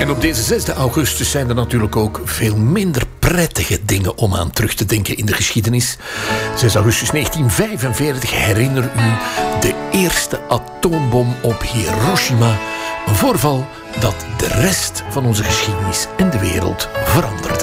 En op deze 6 augustus zijn er natuurlijk ook veel minder prettige dingen om aan terug te denken in de geschiedenis. 6 augustus 1945 herinner u de eerste atoombom op Hiroshima. Een voorval dat de rest van onze geschiedenis en de wereld veranderde.